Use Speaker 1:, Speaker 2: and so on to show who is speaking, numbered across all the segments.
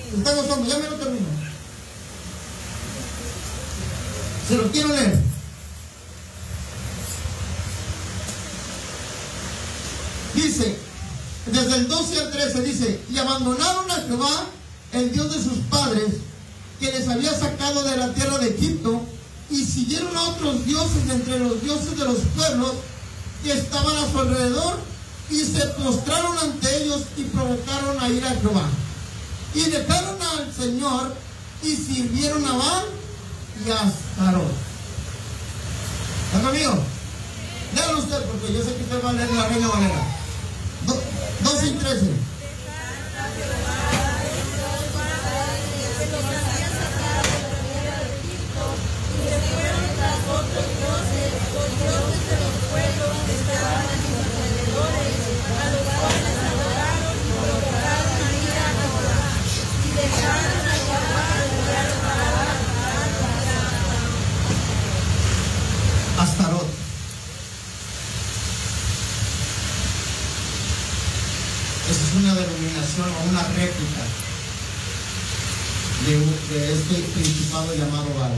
Speaker 1: Está gozando, ya me lo termino. Se lo quiero leer. Dice, desde el 12 al 13 dice, y abandonaron a Jehová, el Dios de sus padres, que les había sacado de la tierra de Egipto, y siguieron a otros dioses de entre los dioses de los pueblos que estaban a su alrededor, y se postraron ante ellos y provocaron a ir a Jehová. Y dejaron al Señor y sirvieron a Baal y a Astarot. ¿Está conmigo? Léalo usted, porque yo sé que usted va a leer la Reina Valera. 12 y 13. Astarot. Esa es una denominación o una réplica de este principado llamado Baal.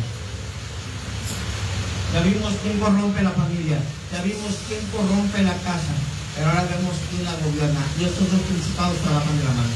Speaker 1: Ya vimos quién corrompe la familia, ya vimos quién corrompe la casa, pero ahora vemos quién la gobierna. Y estos dos principados trabajan de la mano.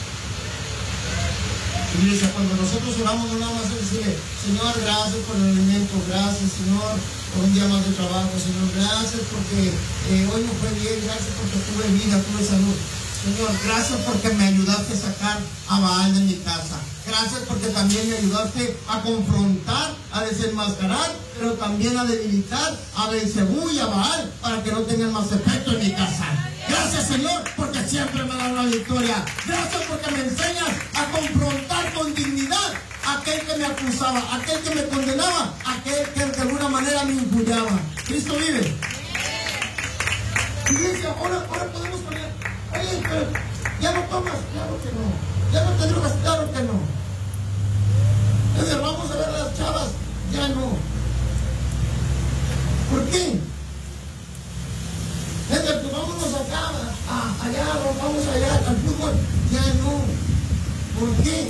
Speaker 1: Iglesia, cuando nosotros oramos, no nada más es decirle, Señor, gracias por el alimento, gracias, Señor, por un día más de trabajo, Señor, gracias porque hoy me fue bien, gracias porque tuve vida, tuve salud. Señor, gracias porque me ayudaste a sacar a Baal de mi casa. Gracias porque también me ayudaste a confrontar, a desenmascarar, pero también a debilitar a Beelzebú y a Baal para que no tengan más efecto en mi casa. Gracias, Señor, porque siempre me da una victoria. Gracias porque me enseñas a confrontar con dignidad a aquel que me acusaba, a aquel que me condenaba, a aquel que de alguna manera me injuriaba. Cristo vive. Iglesia, ahora podemos poner, oye, pero ya no tomas, claro que no. Ya no te drogas, claro que no. Es decir, vamos a ver a las chavas, ya no. ¿Por qué? Es decir, pues vámonos acá, allá, vamos allá al fútbol, ya no. ¿Por qué?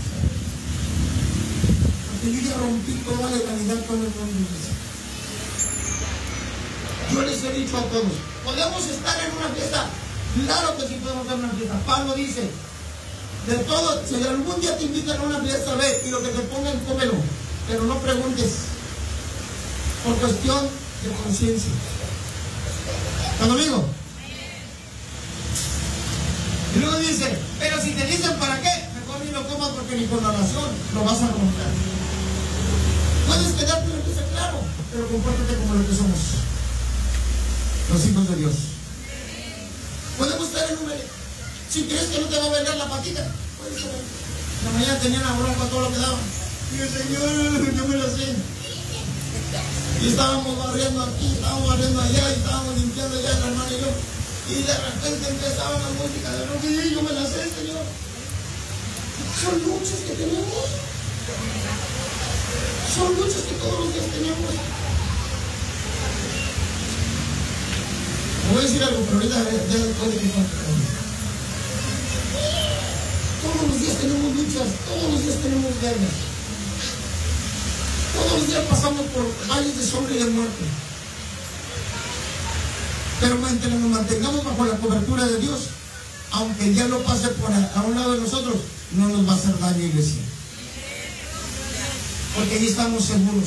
Speaker 1: Porque yo ya rompí toda la legalidad con el mundo. Yo les he dicho a todos, ¿podemos estar en una fiesta? Claro que sí podemos estar en una fiesta. Pablo dice, de todo, si algún día te invitan a una fiesta, ve, y lo que te pongan, cómelo, pero no preguntes, por cuestión de conciencia. ¿Está conmigo? Y luego dice, pero si te dicen para qué, mejor ni lo comas porque ni con la razón lo vas a romper. Puedes quedarte en lo que sea claro, pero compórtate como lo que somos, los hijos de Dios. Podemos estar en un... Si crees que no te va a vergar la patita, puede ser. La mañana tenían la bronca todo lo que daban. Y el Señor, yo me lo sé. Y estábamos barriendo aquí, estábamos barriendo allá, y estábamos limpiando allá, el hermano y yo. Y de repente empezaba la música de rock, y yo me la sé, Señor. Son luchas que tenemos. Son luchas que todos los días tenemos. Me voy a decir algo, pero ahorita ya después de que todos los días tenemos luchas, todos los días tenemos guerras. Todos los días pasamos por valles de sombra y de muerte. Pero mientras nos mantengamos bajo la cobertura de Dios, aunque el diablo pase por a un lado de nosotros, no nos va a hacer daño, iglesia. Porque allí estamos seguros.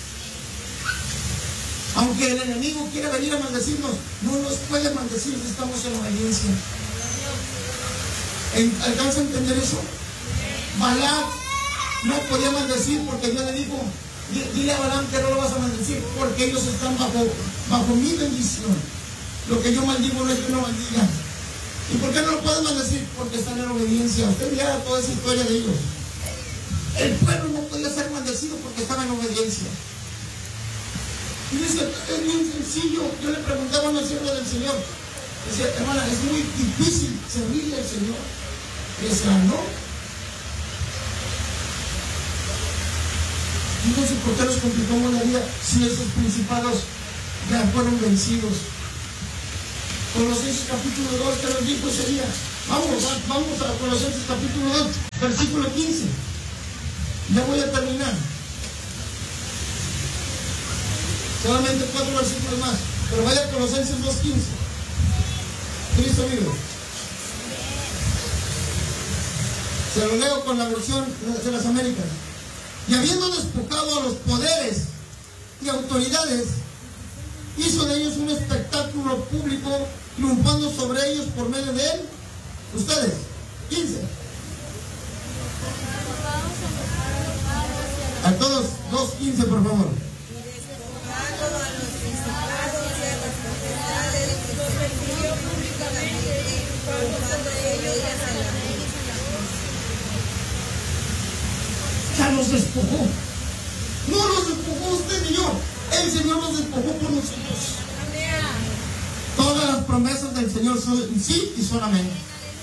Speaker 1: Aunque el enemigo quiera venir a maldecirnos, no nos puede maldecir si estamos en obediencia. ¿Alcanza a entender eso? Balac no podía maldecir porque Dios le dijo, dile a Balaam que no lo vas a maldecir porque ellos están bajo mi bendición. Lo que yo maldigo no es que no maldiga. ¿Y por qué no lo pueden maldecir? Porque están en obediencia. Usted vea toda esa historia de ellos. El pueblo no podía ser maldecido porque estaba en obediencia. Y dice, es bien sencillo. Yo le preguntaba a una sierva del Señor. Decía, hermana, es muy difícil servirle al Señor. Y decía, no. Entonces, ¿por qué nos complicamos la vida si esos principados ya fueron vencidos? Colosenses capítulo 2 te lo dijo ese día. Vamos a Colosenses capítulo 2, versículo 15. Ya voy a terminar. Solamente 4 versículos más. Pero vaya a Colosenses 2:15. Cristo vive. Se lo leo con la versión de las Américas. Y habiendo despojado a los poderes y autoridades, hizo de ellos un espectáculo público, triunfando sobre ellos por medio de él. Ustedes, 15. A todos, 2:15 por favor. Ya los despojó. No los despojó usted y yo. El Señor nos despojó por nosotros. Todas las promesas del Señor son sí y son amén.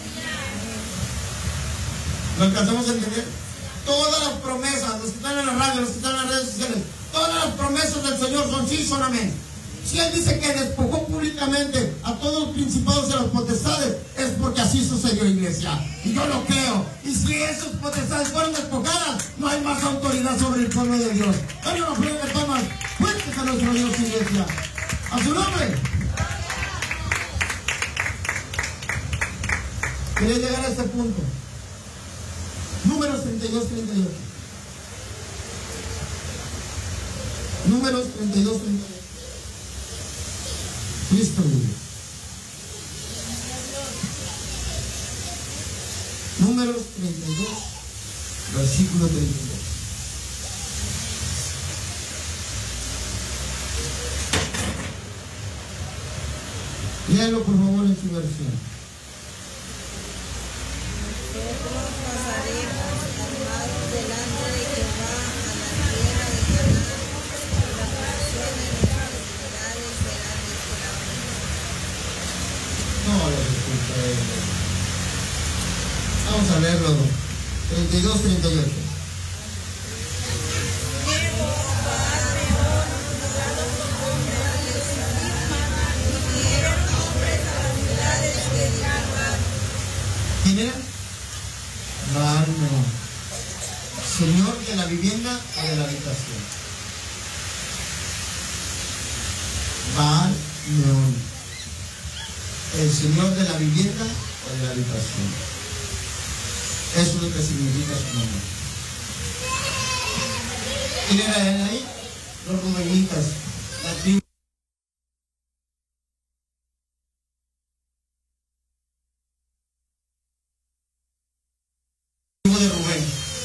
Speaker 1: ¿Lo alcanzamos a entender? Todas las promesas, los que están en la radio, los que están en las redes sociales, todas las promesas del Señor son sí y son amén. Si Él dice que despojó públicamente a todos los principados y a las potestades, es porque así sucedió, iglesia. Y yo lo creo. Y si esas potestades fueron despojadas, no hay más autoridad sobre el pueblo de Dios. Dale una ofrenda de palmas fuertes a nuestro Dios, iglesia. A su nombre. Quería llegar a este punto. Números 32-38. Números 32-38. Cristo vive. Números 32, versículo 32. Léalo por favor en su versión. Vamos a leerlo. 32-38. ¿Quién era? Baal Meón. Señor de la vivienda o de la habitación. Baal Meón. El Señor de la vivienda o de la habitación. Eso es lo que significa su nombre. ¿Quién era él ahí? Los rubenitas, la tribu.